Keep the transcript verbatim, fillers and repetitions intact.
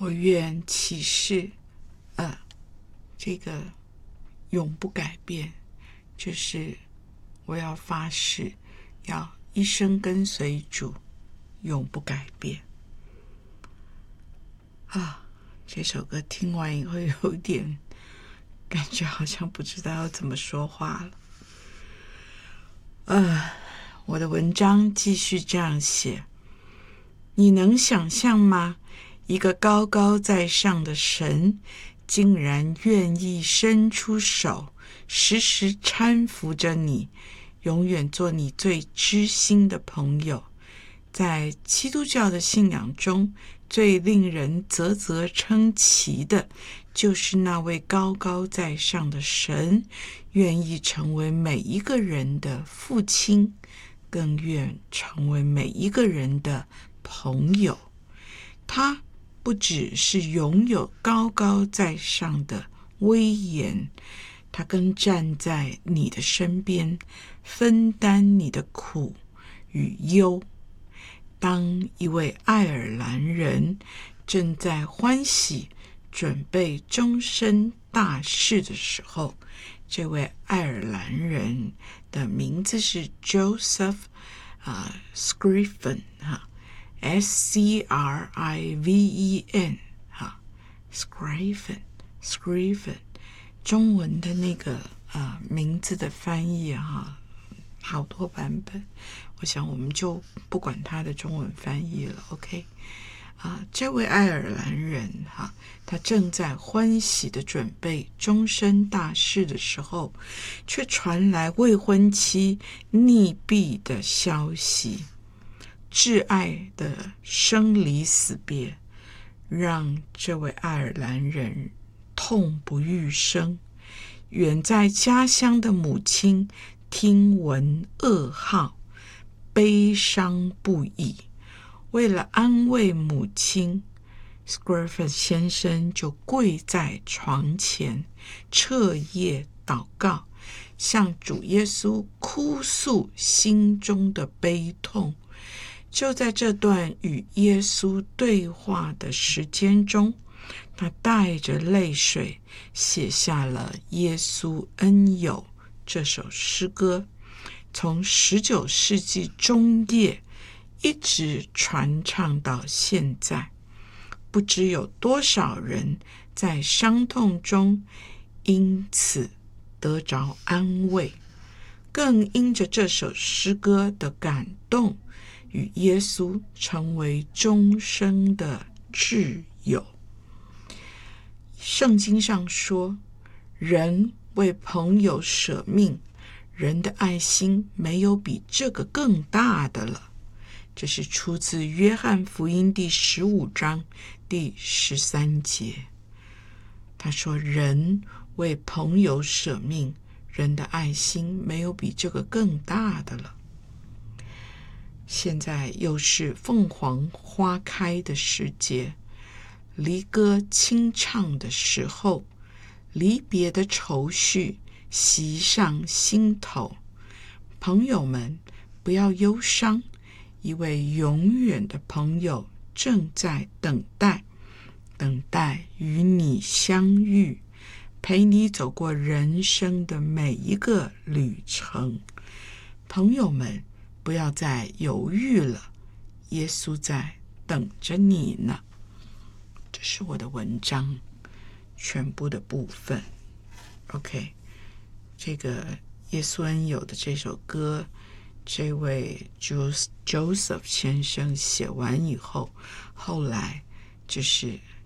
我愿起誓，呃，这个永不改变，就是我要发誓，要一生跟随主，永不改变。啊，这首歌听完以后，有点感觉好像不知道要怎么说话了。呃，我的文章继续这样写：你能想象吗？一个高高在上的神，竟然愿意伸出手，时时搀扶着你，永远做你最知心的朋友。在基督教的信仰中，最令人啧啧称奇的，就是那位高高在上的神，愿意成为每一个人的父亲，更愿成为每一个人的朋友。他不只是拥有高高在上的威严，他更站在你的身边，分担你的苦与忧。当一位爱尔兰人正在欢喜准备终身大事的时候，这位爱尔兰人的名字是 Joseph、呃、Scriven、啊、S C R I V E N、啊、Scriven Scriven 中文的那个、呃、名字的翻译哈，好多版本，我想我们就不管他的中文翻译了 OK 啊，这位爱尔兰人哈、啊，他正在欢喜的准备终身大事的时候，却传来未婚妻溺毙的消息。挚爱的生离死别让这位爱尔兰人痛不欲生。远在家乡的母亲听闻噩耗，悲伤不已。为了安慰母亲， Scriven 先生就跪在床前，彻夜祷告，向主耶稣哭诉心中的悲痛。就在这段与耶稣对话的时间中，他带着泪水写下了《耶稣恩友》这首诗歌，从十九世纪中叶一直传唱到现在。不知有多少人在伤痛中因此得着安慰，更因着这首诗歌的感动，与耶稣成为终生的挚友。圣经上说，人为朋友舍命，人的爱心没有比这个更大的了。这是出自约翰福音第十五章第十三节。他说，人为朋友舍命，人的爱心没有比这个更大的了。现在又是凤凰花开的时节，离歌清唱的时候，离别的愁绪袭上心头。朋友们，不要忧伤，一位永远的朋友正在等待，等待与你相遇，陪你走过人生的每一个旅程。朋友们，不要再犹豫了，耶稣在等着你呢。这是我的文章全部的部分。 OK， 这个耶稣恩友的这首歌，这位 Joseph 先生写完以后，后来就是